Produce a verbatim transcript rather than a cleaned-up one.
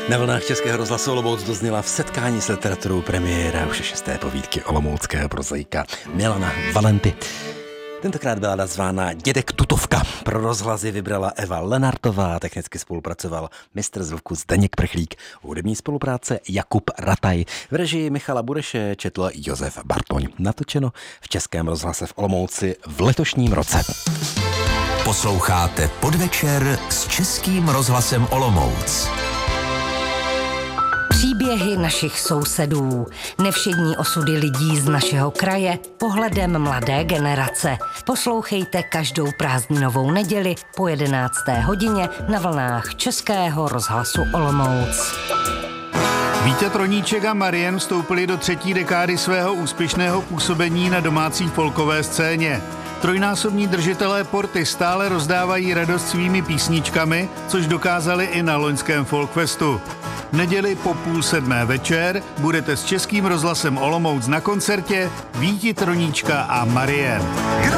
Na vlnách Českého rozhlasu Olomouc dozněla v setkání s literaturou premiéra už šesté povídky olomouckého prozaika Milana Valenty. Tentokrát byla nazvána Dědek Tutovka. Pro rozhlasy vybrala Eva Lenartová, technicky spolupracoval mistr zvuku Zdeněk Prchlík, hudební spolupráce Jakub Rataj. V režii Michala Bureše četl Josef Bartoň. Natočeno v Českém rozhlase v Olomouci v letošním roce. Posloucháte Podvečer s Českým rozhlasem Olomouc. Příběhy našich sousedů, nevšední osudy lidí z našeho kraje, pohledem mladé generace. Poslouchejte každou prázdninovou neděli po jedenácté hodině na vlnách Českého rozhlasu Olomouc. Vítě Troníček a Marien vstoupili do třetí dekády svého úspěšného působení na domácí folkové scéně. Trojnásobní držitelé porty stále rozdávají radost svými písničkami, což dokázali i na loňském Folkfestu. V neděli po půl sedmé večer budete s Českým rozhlasem Olomouc na koncertě Víti Troníčka a Marien.